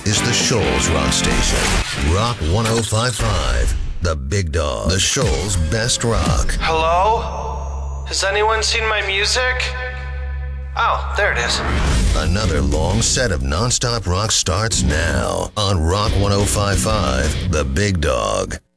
is the Shoals Rock Station. Rock 1055. The Big Dog. The Shoals Best Rock. Hello? Has anyone seen my music? Oh, there it is. Another long set of nonstop rock starts now on Rock 1055. The Big Dog.